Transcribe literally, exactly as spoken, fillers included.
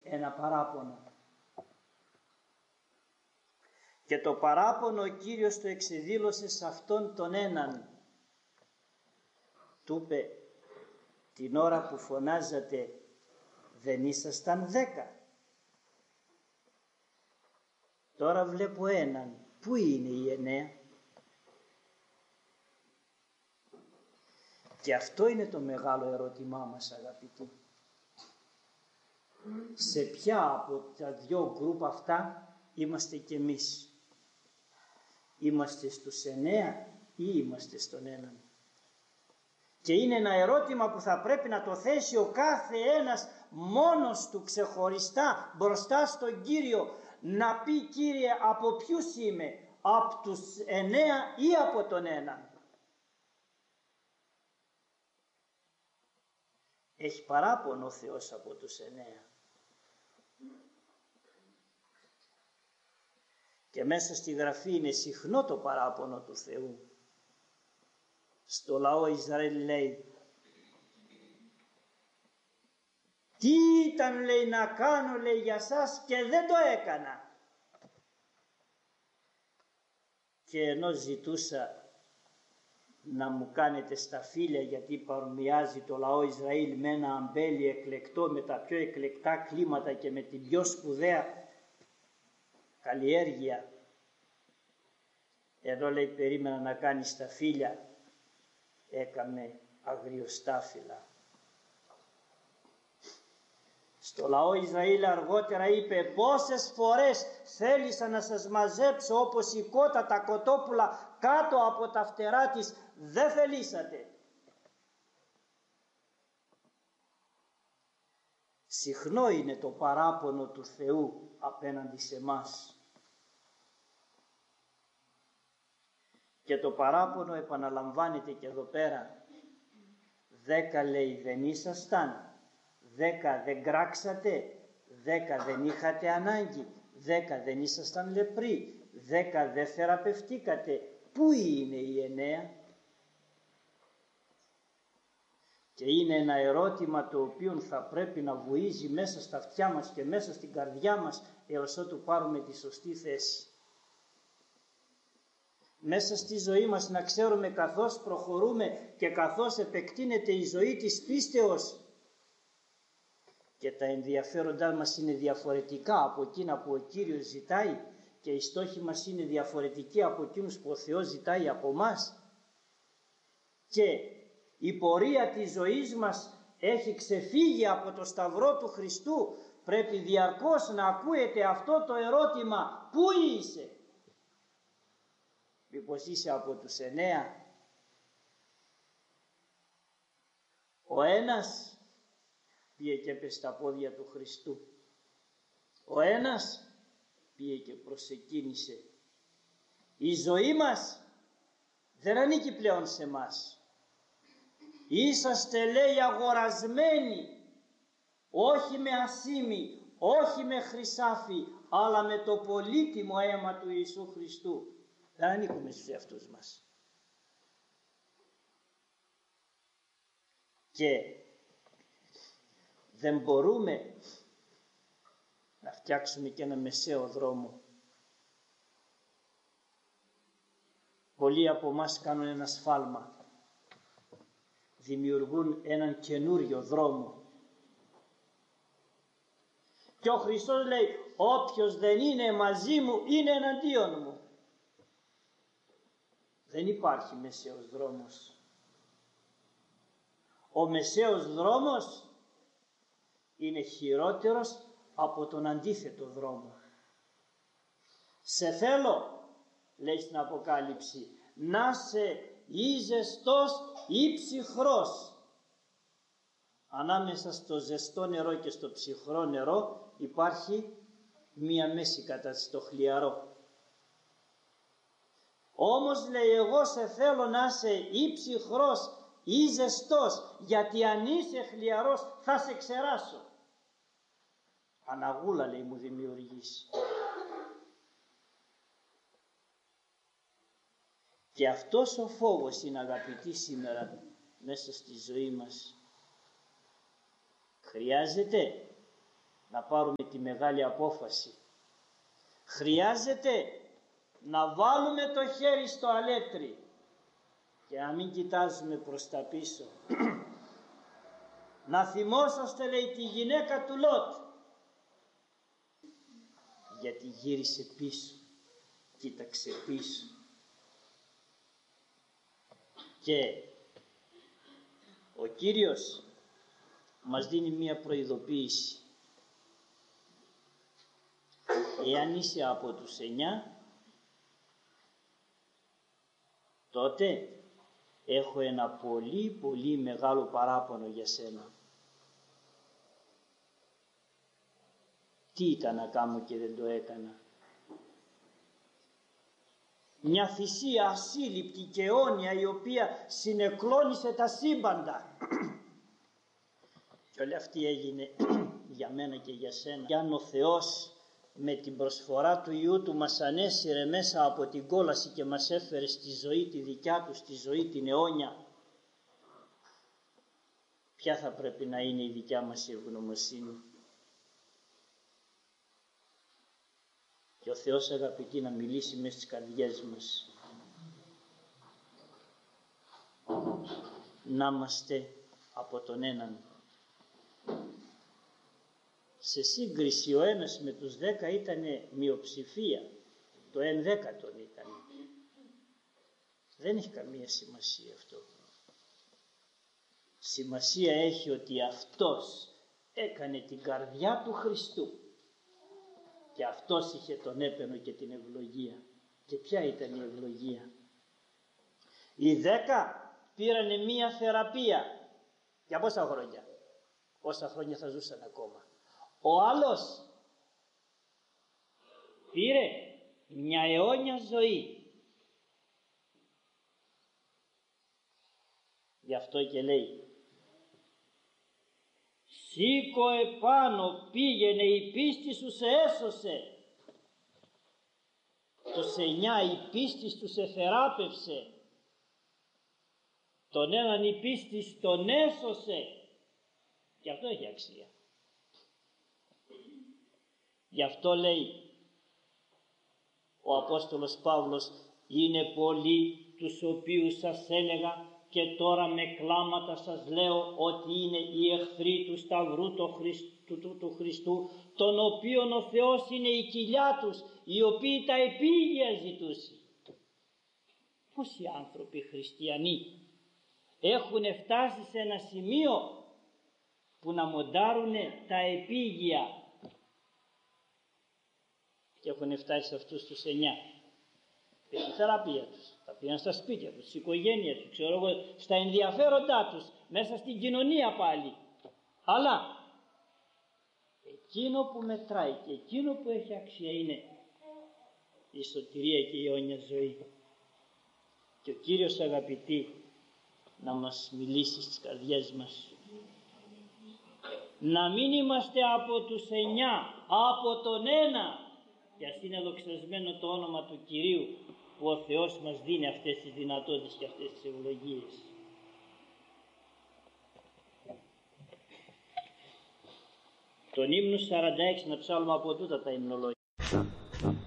ένα παράπονο. Και το παράπονο ο Κύριος το εξεδήλωσε σε αυτόν τον έναν. Του είπε, την ώρα που φωνάζατε δεν ήσασταν δέκα. Τώρα βλέπω έναν. Πού είναι οι εννέα? Και αυτό είναι το μεγάλο ερώτημά μας, αγαπητοί. Σε ποια από τα δυο γκρουπ αυτά είμαστε κι εμείς? Είμαστε στους εννέα ή είμαστε στον έναν? Και είναι ένα ερώτημα που θα πρέπει να το θέσει ο κάθε ένας μόνος του ξεχωριστά μπροστά στον Κύριο, να πει, Κύριε, από ποιους είμαι, από τους εννέα ή από τον έναν? Έχει παράπονο ο Θεός από τους εννέα. Και μέσα στη Γραφή είναι συχνό το παράπονο του Θεού. Στο λαό Ισραήλ λέει, τι ήταν, λέει, να κάνω, λέει, για σας και δεν το έκανα. Και ενώ ζητούσα να μου κάνετε σταφύλια, γιατί παρομοιάζει το λαό Ισραήλ με ένα αμπέλι εκλεκτό, με τα πιο εκλεκτά κλίματα και με την πιο σπουδαία καλλιέργεια, εδώ λέει περίμενα να κάνει σταφύλια, έκαμε αγριοστάφυλλα. Στο λαό Ισραήλ αργότερα είπε, πόσες φορές θέλησα να σας μαζέψω όπως η κότα τα κοτόπουλα κάτω από τα φτερά της, δεν θελήσατε. Συχνό είναι το παράπονο του Θεού απέναντι σε μας. Και το παράπονο επαναλαμβάνεται και εδώ πέρα. Δέκα, λέει, δεν ήσασταν, δέκα δεν κράξατε, δέκα δεν είχατε ανάγκη, δέκα δεν ήσασταν λεπροί, δέκα δεν θεραπευτήκατε. Πού είναι οι εννέα? Και είναι ένα ερώτημα το οποίο θα πρέπει να βουίζει μέσα στα αυτιά μας και μέσα στην καρδιά μας έως ότου πάρουμε τη σωστή θέση. Μέσα στη ζωή μας να ξέρουμε, καθώς προχωρούμε και καθώς επεκτείνεται η ζωή της πίστεως και τα ενδιαφέροντά μας είναι διαφορετικά από εκείνα που ο Κύριος ζητάει και οι στόχοι μας είναι διαφορετικοί από εκείνους που ο Θεός ζητάει από μας, και η πορεία της ζωής μας έχει ξεφύγει από το σταυρό του Χριστού, πρέπει διαρκώς να ακούετε αυτό το ερώτημα, πού είσαι? Μήπως είσαι από τους εννέα? Ο ένας πήγε και έπεσε στα πόδια του Χριστού. Ο ένας πήγε και προσεκίνησε. Η ζωή μας δεν ανήκει πλέον σε μας. Είσαστε, λέει, αγορασμένοι, όχι με ασήμι, όχι με χρυσάφι, αλλά με το πολύτιμο αίμα του Ιησού Χριστού. Δεν ανήκουμε στους εαυτούς μας. Και δεν μπορούμε να φτιάξουμε και ένα μεσαίο δρόμο. Πολλοί από εμάς κάνουν ένα σφάλμα. Δημιουργούν έναν καινούριο δρόμο. Και ο Χριστός λέει, όποιος δεν είναι μαζί μου είναι εναντίον μου. Δεν υπάρχει μεσαίος δρόμος. Ο μεσαίος δρόμος είναι χειρότερος από τον αντίθετο δρόμο. Σε θέλω, λέει στην Αποκάλυψη, να σε ή ζεστός ή ψυχρός. Ανάμεσα στο ζεστό νερό και στο ψυχρό νερό υπάρχει μία μέση κατάσταση, το χλιαρό. Όμως, λέει, εγώ σε θέλω να είσαι ή ψυχρός ή ζεστός, γιατί αν είσαι χλιαρός θα σε ξεράσω. Αναγούλα, λέει, μου δημιουργείς. Και αυτός ο φόβος είναι, αγαπητοί, σήμερα μέσα στη ζωή μας. Χρειάζεται να πάρουμε τη μεγάλη απόφαση. Χρειάζεται να βάλουμε το χέρι στο αλέτρι και να μην κοιτάζουμε προς τα πίσω. Να θυμόσαστε, λέει, τη γυναίκα του Λότ, γιατί γύρισε πίσω, κοίταξε πίσω. Και ο Κύριος μας δίνει μία προειδοποίηση. Εάν είσαι από τους εννιά, τότε έχω ένα πολύ πολύ μεγάλο παράπονο για σένα. Τι ήταν να κάνω και δεν το έκανα? Μια θυσία ασύλληπτη και αιώνια, η οποία συνεκλώνησε τα σύμπαντα. Και όλη αυτή έγινε για μένα και για σένα. Και αν ο Θεός με την προσφορά του Υιού Του μας ανέσυρε μέσα από την κόλαση και μας έφερε στη ζωή τη δικιά Του, στη ζωή την αιώνια, ποια θα πρέπει να είναι η δικιά μας η ευγνωμοσύνη? Και ο Θεός, αγαπητοί, να μιλήσει μέσα στις καρδιές μας. Να είμαστε από τον έναν. Σε σύγκριση ο ένας με τους δέκα ήταν μειοψηφία. Το εν δέκατον ήταν. Δεν έχει καμία σημασία αυτό. Σημασία έχει ότι αυτός έκανε την καρδιά του Χριστού. Και αυτός είχε τον έπαινο και την ευλογία. Και ποια ήταν η ευλογία? Οι δέκα πήρανε μία θεραπεία. Για πόσα χρόνια? Πόσα χρόνια θα ζούσαν ακόμα? Ο άλλος πήρε μια αιώνια ζωή. Γι' αυτό και λέει, σήκω επάνω, πήγαινε, η πίστη σου σε έσωσε. Τους εννιά η πίστη του σε θεράπευσε. Τον έναν η πίστη τον έσωσε. Και αυτό έχει αξία. Γι' αυτό λέει ο Απόστολος Παύλος, είναι πολλοί τους οποίους σας έλεγα και τώρα με κλάματα σας λέω ότι είναι οι εχθροί του Σταυρού του Χριστού, του, του Χριστού, τον οποίον ο Θεός είναι η κοιλιά τους, οι οποίοι τα επίγεια ζητούσι. Πόσοι άνθρωποι χριστιανοί έχουν φτάσει σε ένα σημείο που να μοντάρουν τα επίγεια και έχουν φτάσει σε αυτούς τους εννιά. Και τη θεραπεία τους, τα πήγαν στα σπίτια τους, στις οικογένειες τους, ξέρω εγώ, στα ενδιαφέροντά τους, μέσα στην κοινωνία πάλι. Αλλά εκείνο που μετράει και εκείνο που έχει αξία είναι η σωτηρία και η αιώνια ζωή. Και ο Κύριος, αγαπητοί, να μας μιλήσει στις καρδιές μας. Να μην είμαστε από τους εννιά, από τον ένα. Και ας είναι δοξασμένο το όνομα του Κυρίου, που ο Θεός μας δίνει αυτές τις δυνατότητες και αυτές τις ευλογίες. Τον ύμνο σαράντα έξι, να ψάλουμε από τούτα τα υμνολόγια.